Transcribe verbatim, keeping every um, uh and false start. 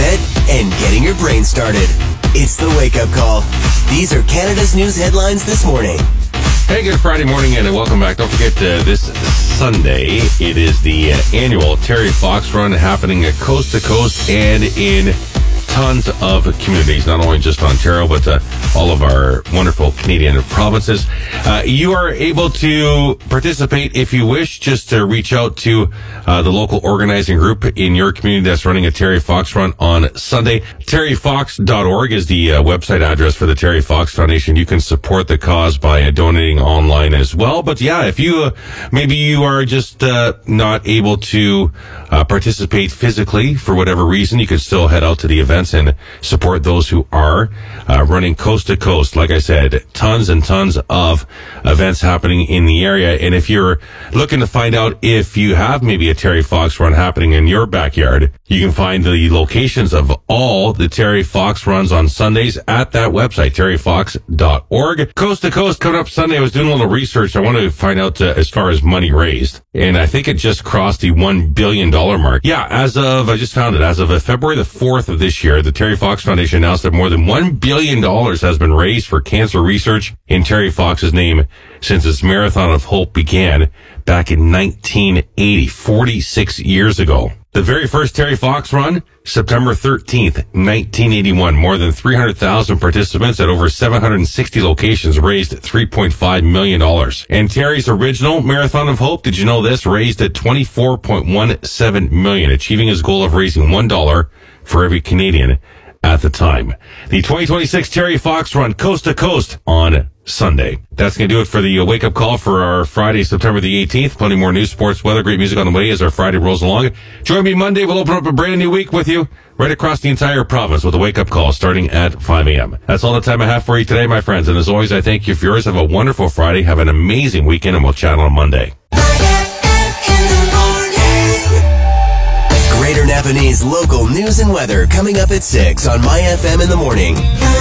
bed and getting your brain started. It's the Wake Up Call. These are Canada's news headlines this morning. Hey, good Friday morning and welcome back. Don't forget uh, this Sunday, it is the uh, annual Terry Fox Run happening at coast to coast and in tons of communities, not only just Ontario, but uh, all of our wonderful Canadian provinces. Uh, you are able to participate if you wish, just to reach out to uh, the local organizing group in your community that's running a Terry Fox Run on Sunday. terry fox dot org is the uh, website address for the Terry Fox Foundation. You can support the cause by uh, donating online as well. But yeah, if you, uh, maybe you are just uh, not able to uh, participate physically for whatever reason, you can still head out to the event and support those who are uh, running coast to coast. Like I said, tons and tons of events happening in the area. And if you're looking to find out if you have maybe a Terry Fox Run happening in your backyard, you can find the locations of all the Terry Fox Runs on Sundays at that website, terry fox dot org. Coast to coast coming up Sunday. I was doing a little research. I wanted to find out uh, as far as money raised. And I think it just crossed the one billion dollars mark. Yeah, as of, I just found it, as of uh, February the fourth of this year, the Terry Fox Foundation announced that more than one billion dollars has been raised for cancer research in Terry Fox's name since its Marathon of Hope began back in nineteen eighty, forty-six years ago. The very first Terry Fox Run, September thirteenth, nineteen eighty-one. More than three hundred thousand participants at over seven hundred sixty locations raised three point five million dollars. And Terry's original Marathon of Hope, did you know this, raised at twenty-four point one seven million dollars, achieving his goal of raising one dollar for every Canadian at the time. The twenty twenty-six Terry Fox Run, coast to coast on Sunday. That's going to do it for the uh, wake-up call for our Friday, September the eighteenth. Plenty more news, sports, weather, great music on the way as our Friday rolls along. Join me Monday. We'll open up a brand new week with you right across the entire province with a wake-up call starting at five a.m. That's all the time I have for you today, my friends. And as always, I thank you for yours. Have a wonderful Friday. Have an amazing weekend, and we'll chat on Monday. Greater Napanese local news and weather coming up at six on My F M in the morning.